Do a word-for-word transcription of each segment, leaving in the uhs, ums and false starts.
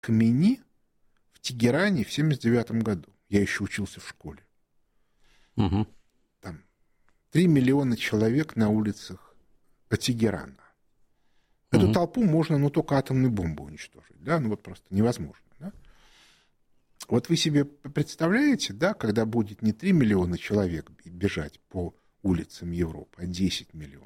Хамини в Тегеране в семьдесят девятом году. Я еще учился в школе. Угу. Там три миллиона человек на улицах Тегерана. Эту угу. толпу можно, ну, только атомной бомбой уничтожить. Да? Ну, вот просто невозможно. Да? Вот вы себе представляете, да, когда будет не три миллиона человек бежать по улицам Европы, а десять миллионов.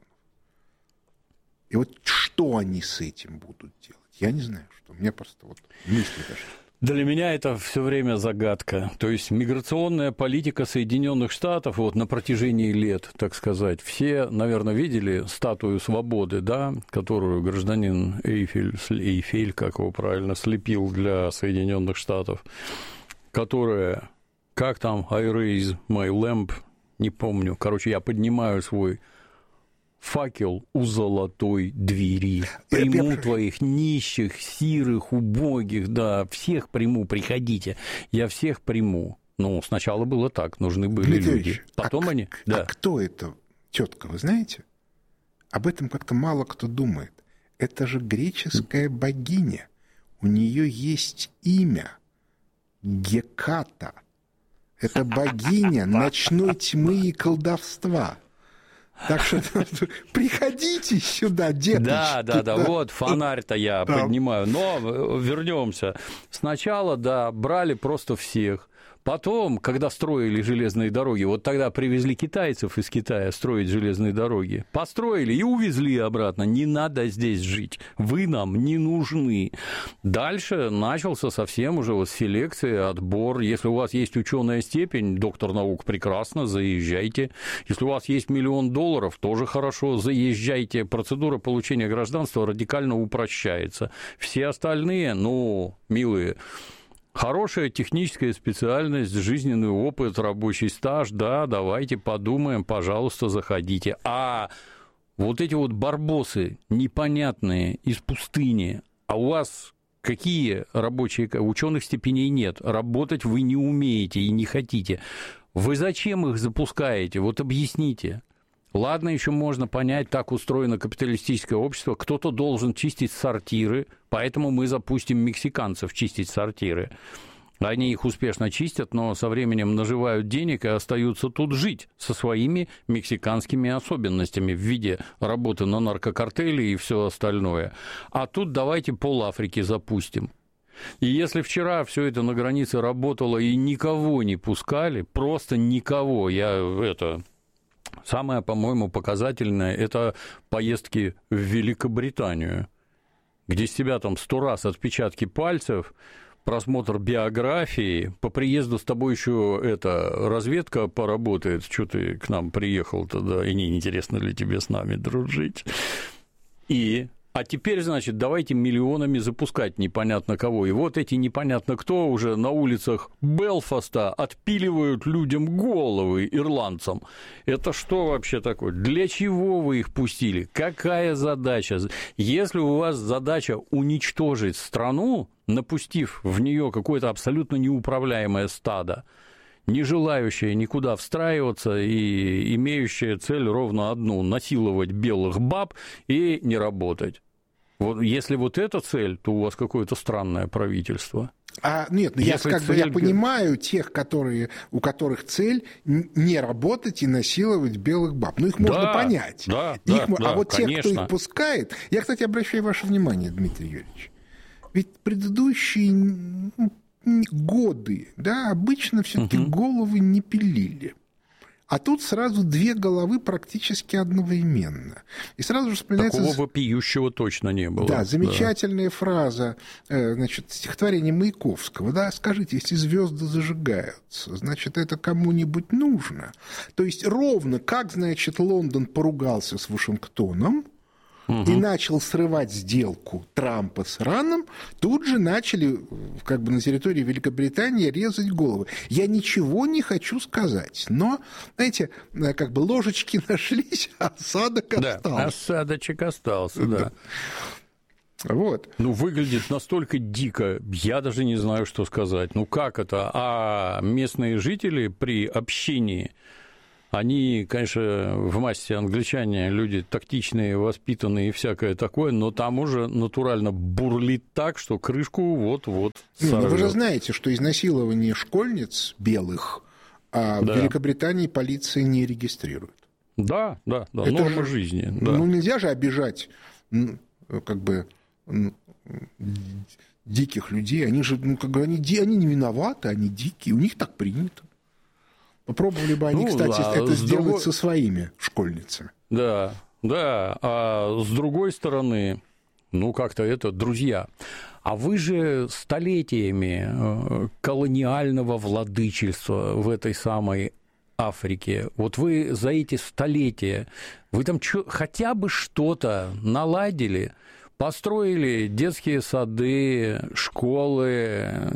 И вот что они с этим будут делать? Я не знаю, что. У меня просто вот мысли даже. Для меня это все время загадка. То есть миграционная политика Соединенных Штатов вот на протяжении лет, так сказать. Все, наверное, видели статую свободы, да, которую гражданин Эйфель, Эйфель, как его правильно, слепил для Соединенных Штатов, которая, как там, I raise my lamp, не помню. Короче, я поднимаю свой факел у золотой двери. Приму я, твоих нищих, сирых, убогих, да, всех приму, приходите. Я всех приму. Ну, сначала было так, нужны были Дмитрий люди. Ильич, Потом а, они... А да. кто это, тетка, вы знаете? Об этом как-то мало кто думает. Это же греческая богиня. У нее есть имя. Геката. Это богиня ночной тьмы и колдовства. Так что приходите сюда, деточки. Да, да, да, вот фонарь-то я да. поднимаю. Но вернемся. Сначала, да, брали просто всех. Потом, когда строили железные дороги, вот тогда привезли китайцев из Китая строить железные дороги, построили и увезли обратно. Не надо здесь жить, вы нам не нужны. Дальше начался совсем уже вот селекция, отбор. Если у вас есть ученая степень, доктор наук, прекрасно, заезжайте. Если у вас есть миллион долларов, тоже хорошо, заезжайте. Процедура получения гражданства радикально упрощается. Все остальные, ну, милые... Хорошая техническая специальность, жизненный опыт, рабочий стаж, да, давайте подумаем, пожалуйста, заходите. А вот эти вот барбосы непонятные из пустыни, а у вас какие рабочие, ученых степеней нет, работать вы не умеете и не хотите. Вы зачем их запускаете? Вот объясните. Ладно, еще можно понять, так устроено капиталистическое общество, кто-то должен чистить сортиры, поэтому мы запустим мексиканцев чистить сортиры. Они их успешно чистят, но со временем наживают денег и остаются тут жить со своими мексиканскими особенностями в виде работы на наркокартеле и все остальное. А тут давайте пол-Африки запустим. И если вчера все это на границе работало и никого не пускали, просто никого, я это... Самое, по-моему, показательное – это поездки в Великобританию, где с тебя там сто раз отпечатки пальцев, просмотр биографии, по приезду с тобой еще эта разведка поработает, что ты к нам приехал тогда, и не интересно ли тебе с нами дружить. И... А теперь, значит, давайте миллионами запускать непонятно кого. И вот эти непонятно кто уже на улицах Белфаста отпиливают людям головы, ирландцам. Это что вообще такое? Для чего вы их пустили? Какая задача? Если у вас задача уничтожить страну, напустив в нее какое-то абсолютно неуправляемое стадо, не желающая никуда встраиваться и имеющая цель ровно одну – насиловать белых баб и не работать. Вот если вот эта цель, то у вас какое-то странное правительство. А, нет, ну я, как цель... бы, я понимаю тех, которые, у которых цель не работать и насиловать белых баб. Ну, их можно да, понять. Да, их, да, а да, вот конечно. тех, кто их пускает... Я, кстати, обращаю ваше внимание, Дмитрий Юрьевич, ведь предыдущие годы, да, обычно все-таки угу. головы не пилили. А тут сразу две головы практически одновременно. И сразу же вспоминается... Такого вопиющего точно не было. Да, замечательная да. фраза, значит, стихотворение Маяковского. Да, скажите, если звезды зажигаются, значит, это кому-нибудь нужно. То есть ровно как, значит, Лондон поругался с Вашингтоном, угу. и начал срывать сделку Трампа с Ираном, тут же начали как бы на территории Великобритании резать головы. Я ничего не хочу сказать, но, знаете, как бы ложечки нашлись, а осадок остался. Да, осадочек остался, да. да. Вот. Ну, выглядит настолько дико, я даже не знаю, что сказать. Ну, как это? А местные жители при общении Они, конечно, в массе англичане, люди тактичные, воспитанные и всякое такое, но там уже натурально бурлит так, что крышку вот-вот сорвёт. Ну, вы же знаете, что изнасилование школьниц белых а да. в Великобритании полиция не регистрирует. Да, да, да, это норма же, жизни. Да. Ну, нельзя же обижать, как бы, диких людей. Они же, ну, как бы, они, они не виноваты, они дикие, у них так принято. Попробовали бы они, ну, кстати, да, это сделать другой... со своими школьницами. Да, да. А с другой стороны, ну, как-то это друзья. А вы же столетиями колониального владычества в этой самой Африке, вот вы за эти столетия, вы там чё, хотя бы что-то наладили? Построили детские сады, школы,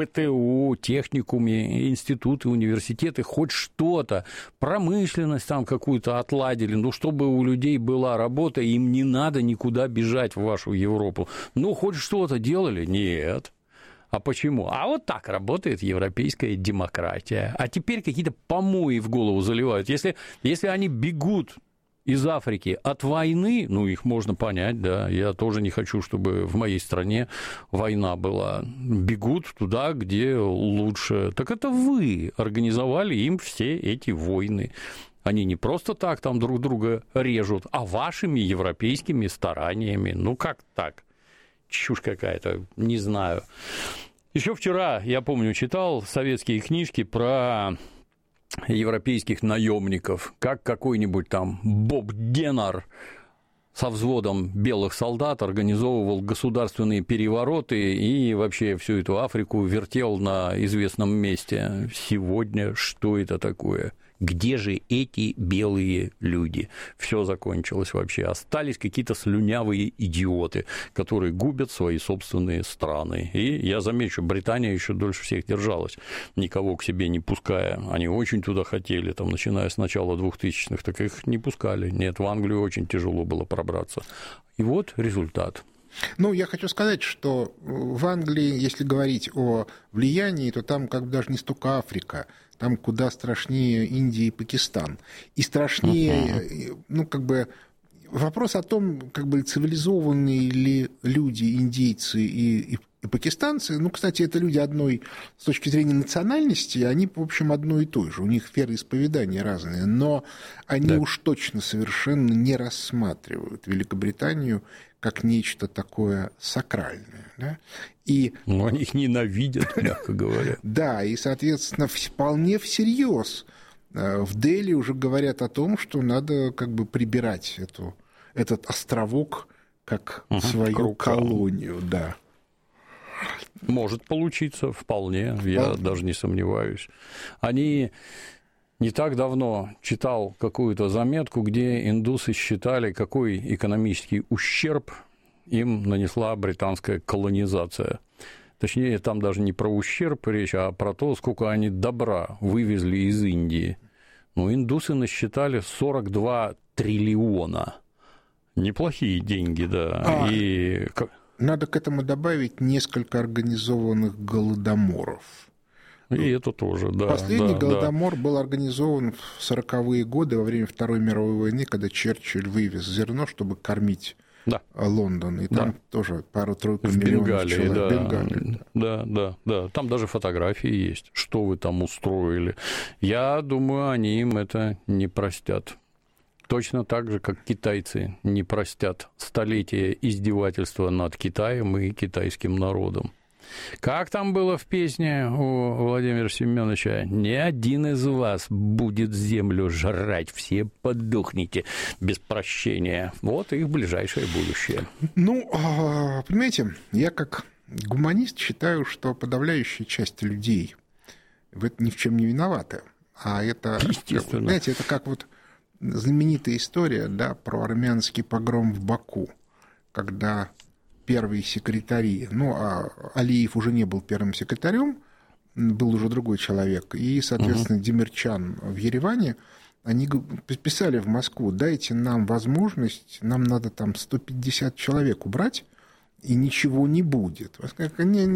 ПТУ, техникумы, институты, университеты, хоть что-то, промышленность там какую-то отладили, ну, чтобы у людей была работа, им не надо никуда бежать в вашу Европу. Ну, хоть что-то делали? Нет. А почему? А вот так работает европейская демократия. А теперь какие-то помои в голову заливают. Если, если они бегут из Африки от войны, ну, их можно понять, да, я тоже не хочу, чтобы в моей стране война была. Бегут туда, где лучше. Так это вы организовали им все эти войны. Они не просто так там друг друга режут, а вашими европейскими стараниями. Ну, как так? Чушь какая-то, не знаю. Еще вчера, я помню, читал советские книжки про европейских наемников, как какой-нибудь там Боб Деннер со взводом белых солдат организовывал государственные перевороты и вообще всю эту Африку вертел на известном месте. Сегодня что это такое? Где же эти белые люди? Все закончилось вообще. Остались какие-то слюнявые идиоты, которые губят свои собственные страны. И я замечу, Британия еще дольше всех держалась, никого к себе не пуская. Они очень туда хотели, там, начиная с начала двухтысячных, так их не пускали. Нет, в Англию очень тяжело было пробраться. И вот результат. Ну, я хочу сказать, что в Англии, если говорить о влиянии, то там как бы даже не столько Африка, там куда страшнее Индия и Пакистан. И страшнее, uh-huh. ну, как бы, вопрос о том, как бы, цивилизованные ли люди, индейцы и, и, и пакистанцы, ну, кстати, это люди одной, с точки зрения национальности, они, в общем, одно и то же, у них вероисповедания разные, но они да. уж точно совершенно не рассматривают Великобританию как нечто такое сакральное. Да? И, ну, они их ненавидят, мягко говоря. Да, и, соответственно, вполне всерьез в Дели уже говорят о том, что надо как бы прибирать эту, этот островок как угу, свою круг. колонию. Да. Может получиться, вполне, вполне, я даже не сомневаюсь. Они... Не так давно читал какую-то заметку, где индусы считали, какой экономический ущерб им нанесла британская колонизация. Точнее, там даже не про ущерб речь, а про то, сколько они добра вывезли из Индии. Ну, индусы насчитали сорок два триллиона. Неплохие деньги, да. А, И... Надо к этому добавить несколько организованных голодоморов. И это тоже, да. Последний да, голодомор да. был организован в сороковые годы во время Второй мировой войны, когда Черчилль вывез зерно, чтобы кормить да. Лондон. И там да. тоже пару-тройку миллионов Бенгалии, человек. Да. В Бенгалии, да. да, да, да. Там даже фотографии есть, что вы там устроили. Я думаю, они им это не простят. Точно так же, как китайцы не простят столетия издевательства над Китаем и китайским народом. Как там было в песне у Владимира Семеновича? «Ни один из вас будет землю жрать, все подохните без прощения». Вот их ближайшее будущее. Ну, понимаете, я как гуманист считаю, что подавляющая часть людей в этом ни в чем не виновата. А это, знаете, это как вот знаменитая история, да, про армянский погром в Баку, когда... первые секретари, ну, а Алиев уже не был первым секретарем, был уже другой человек, и, соответственно, uh-huh. Демирчан в Ереване, они писали в Москву: дайте нам возможность, нам надо там сто пятьдесят человек убрать, и ничего не будет.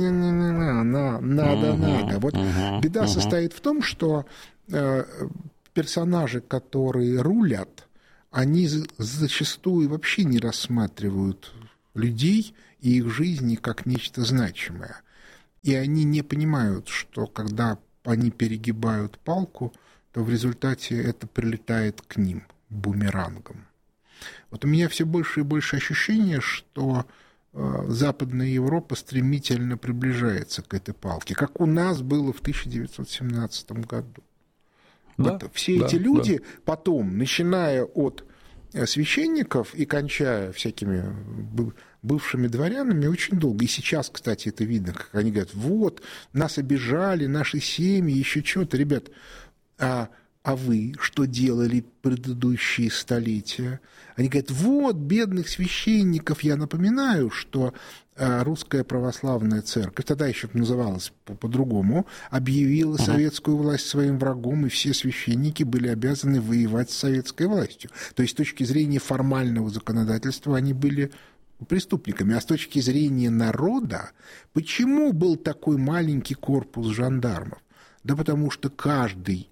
Не-не-не, надо, uh-huh. надо. Вот uh-huh. беда uh-huh. состоит в том, что персонажи, которые рулят, они зачастую вообще не рассматривают людей и их жизни как нечто значимое. И они не понимают, что когда они перегибают палку, то в результате это прилетает к ним бумерангом. Вот у меня все больше и больше ощущение, что Западная Европа стремительно приближается к этой палке, как у нас было в тысяча девятьсот семнадцатом году. Да, вот все да, эти люди да. потом, начиная от священников и кончая всякими бывшими дворянами, очень долго. И сейчас, кстати, это видно, как они говорят, вот, нас обижали, наши семьи, еще что-то. Ребят, а, а вы что делали предыдущие столетия? Они говорят, вот, бедных священников. Я напоминаю, что Русская Православная Церковь, тогда еще называлась по-другому, объявила uh-huh. советскую власть своим врагом, и все священники были обязаны воевать с советской властью. То есть с точки зрения формального законодательства они были преступниками. А с точки зрения народа, почему был такой маленький корпус жандармов? Да потому что каждый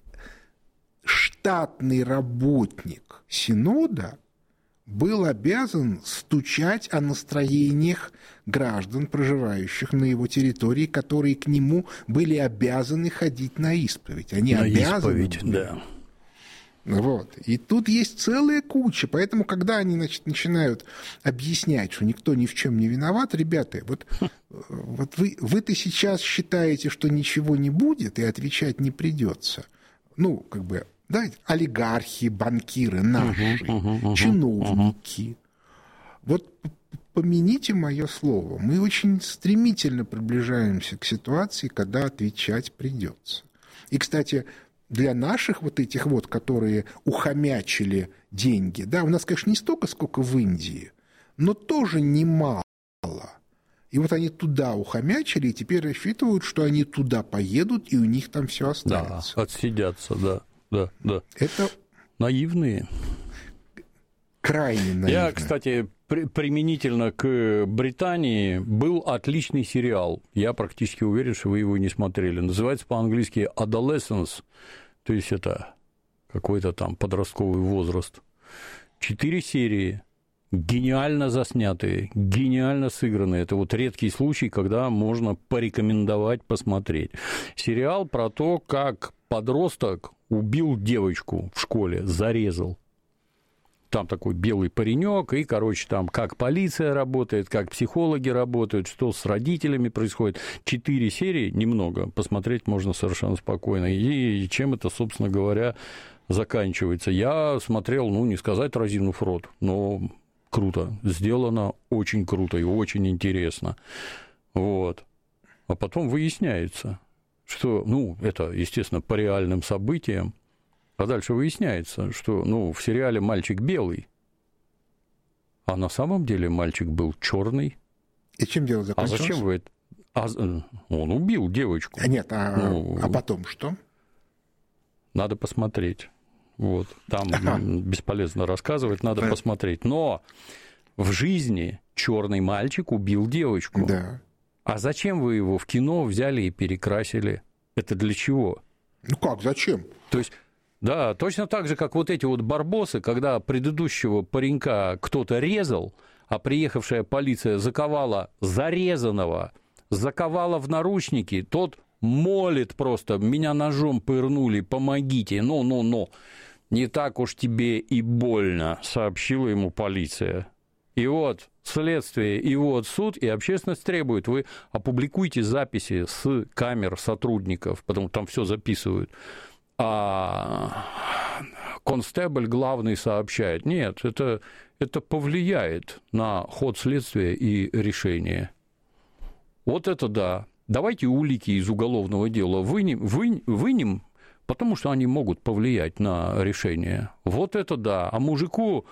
штатный работник Синода был обязан стучать о настроениях граждан, проживающих на его территории, которые к нему были обязаны ходить на исповедь. Они на обязаны. Исповедь, да. Вот. И тут есть целая куча. Поэтому, когда они, значит, начинают объяснять, что никто ни в чем не виноват, ребята, вот, вот вы, вы-то сейчас считаете, что ничего не будет и отвечать не придется. Ну, как бы, да, олигархи, банкиры наши, uh-huh, uh-huh, uh-huh, чиновники. Uh-huh. Вот помяните мое слово. Мы очень стремительно приближаемся к ситуации, когда отвечать придется. И, кстати, для наших вот этих вот, которые ухомячили деньги, да, у нас, конечно, не столько, сколько в Индии, но тоже немало. И вот они туда ухомячили, и теперь рассчитывают, что они туда поедут, и у них там все останется. Да, отсидятся, да, да, да. Это наивные. Крайне наивные. Я, кстати, при, применительно к Британии был отличный сериал. Я практически уверен, что вы его не смотрели. Называется по-английски «Adolescence», то есть это какой-то там подростковый возраст. Четыре серии. Гениально заснятые, гениально сыгранные. Это вот редкий случай, когда можно порекомендовать посмотреть. Сериал про то, как подросток убил девочку в школе, зарезал. Там такой белый паренек, и, короче, там как полиция работает, как психологи работают, что с родителями происходит. Четыре серии, немного, посмотреть можно совершенно спокойно. И чем это, собственно говоря, заканчивается. Я смотрел, ну, не сказать разинув рот, но круто, сделано очень круто и очень интересно. Вот. А потом выясняется, что, ну, это, естественно, по реальным событиям, а дальше выясняется, что, ну, в сериале мальчик белый, а на самом деле мальчик был черный. И чем дело закончилось? А зачем вы это? А, он убил девочку. А нет, а, ну, а потом что? Надо посмотреть. Вот, там ага. бесполезно рассказывать, надо да. посмотреть. Но в жизни черный мальчик убил девочку. Да. А зачем вы его в кино взяли и перекрасили? Это для чего? Ну как, зачем? То есть, да, точно так же, как вот эти вот барбосы, когда предыдущего паренька кто-то резал, а приехавшая полиция заковала зарезанного, заковала в наручники, тот молит просто, меня ножом пырнули, помогите, ну-ну-ну. Не так уж тебе и больно, сообщила ему полиция. И вот следствие, и вот суд, и общественность требует, вы опубликуйте записи с камер сотрудников, потому что там все записывают. А констебль главный сообщает, нет, это, это повлияет на ход следствия и решения. Вот это да. Давайте улики из уголовного дела вынем, вынем, вынем, потому что они могут повлиять на решение. Вот это да. А мужику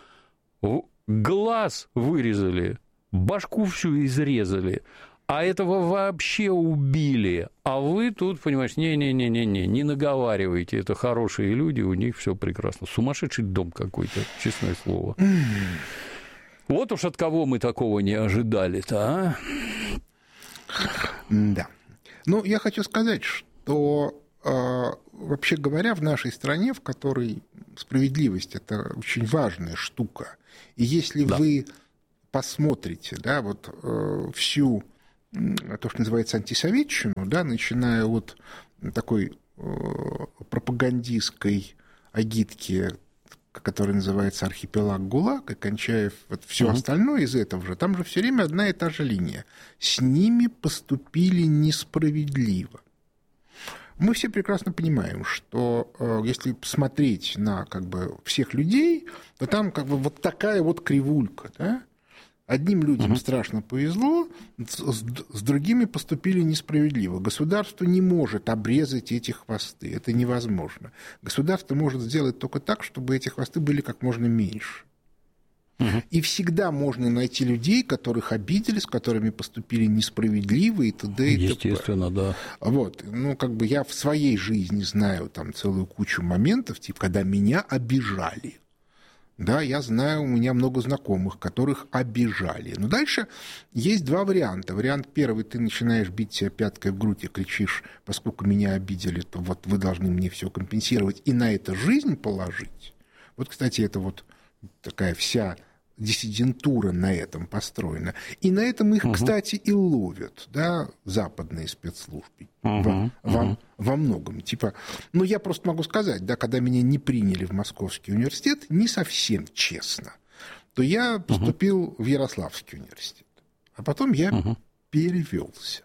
глаз вырезали, башку всю изрезали, а этого вообще убили. А вы тут, понимаешь, не-не-не-не-не, не наговаривайте. Это хорошие люди, у них все прекрасно. Сумасшедший дом какой-то, честное слово. Вот уж от кого мы такого не ожидали-то, а? Да. Ну, я хочу сказать, что вообще говоря, в нашей стране, в которой справедливость – это очень важная штука, и если да. вы посмотрите, да, вот всю то, что называется антисоветчину, да, начиная от такой пропагандистской агитки, которая называется «Архипелаг ГУЛАГ», и кончая вот все угу. остальное из этого же, там же все время одна и та же линия. С ними поступили несправедливо. Мы все прекрасно понимаем, что э, если посмотреть на как бы всех людей, то там как бы вот такая вот кривулька, да? Одним людям угу. страшно повезло, с, с другими поступили несправедливо. Государство не может обрезать эти хвосты, это невозможно. Государство может сделать только так, чтобы эти хвосты были как можно меньше. Угу. И всегда можно найти людей, которых обидели, с которыми поступили несправедливо и т.д. и т.п. Естественно, да. Вот. Ну, как бы я в своей жизни знаю там целую кучу моментов, типа, когда меня обижали. Да, я знаю, у меня много знакомых, которых обижали. Но дальше есть два варианта. Вариант первый, ты начинаешь бить себя пяткой в грудь и кричишь, поскольку меня обидели, то вот вы должны мне все компенсировать и на это жизнь положить. Вот, кстати, это вот такая вся диссидентура на этом построена. И на этом их, угу. кстати, и ловят, да, западные спецслужбы. Угу, во, во, угу. во многом. Типа, ну, я просто могу сказать, да, когда меня не приняли в Московский университет, не совсем честно, то я поступил угу. в Ярославский университет. А потом я угу. перевелся.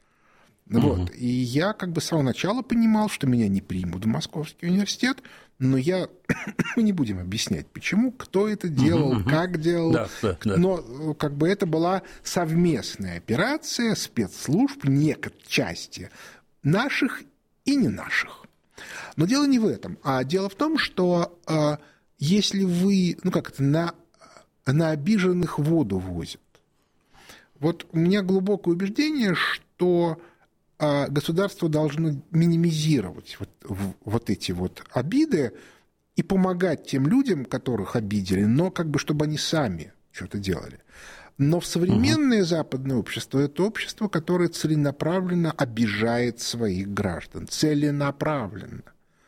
Вот. Угу. И я как бы с самого начала понимал, что меня не примут в Московский университет, но я... Мы не будем объяснять, почему, кто это делал, угу, как делал. Да, да, да. Но как бы это была совместная операция спецслужб, некоторой части наших и не наших. Но дело не в этом, а дело в том, что э, если вы, ну как это, на, на обиженных воду возят. Вот у меня глубокое убеждение, что государство должно минимизировать вот, вот эти вот обиды и помогать тем людям, которых обидели, но как бы чтобы они сами что-то делали. Но в современное угу. западное общество это общество, которое целенаправленно обижает своих граждан. Целенаправленно.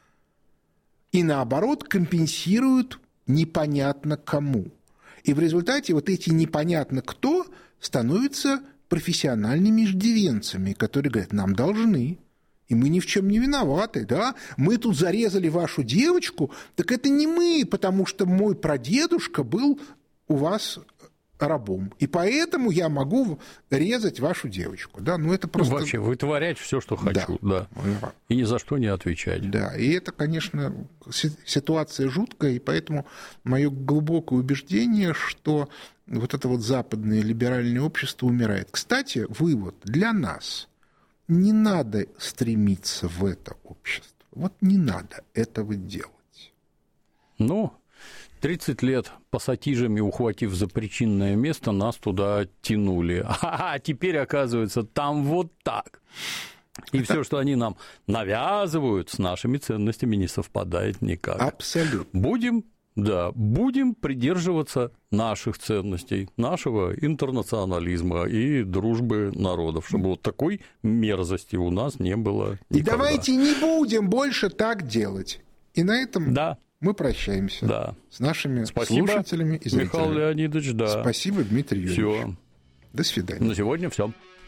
И наоборот компенсирует непонятно кому. И в результате вот эти непонятно кто становятся профессиональными иждивенцами, которые говорят, нам должны, и мы ни в чем не виноваты, да, мы тут зарезали вашу девочку, так это не мы, потому что мой прадедушка был у вас рабом, и поэтому я могу резать вашу девочку, да, ну это просто... Ну, вообще вытворять все, что хочу, да. да, и ни за что не отвечать. Да, и это, конечно, ситуация жуткая, и поэтому мое глубокое убеждение, что вот это вот западное либеральное общество умирает. Кстати, вывод для нас. Не надо стремиться в это общество. Вот не надо этого делать. Ну, тридцать лет пассатижами ухватив за причинное место, нас туда тянули. А теперь, оказывается, там вот так. И все, что они нам навязывают, с нашими ценностями не совпадает никак. Абсолютно. Будем... Да, будем придерживаться наших ценностей, нашего интернационализма и дружбы народов, чтобы вот такой мерзости у нас не было никогда. И давайте не будем больше так делать. И на этом да. мы прощаемся да. с нашими Спасибо, слушателями и зрителями. Михаил Леонидович, да. Спасибо, Дмитрий Юрьевич. Всё. До свидания. На сегодня все.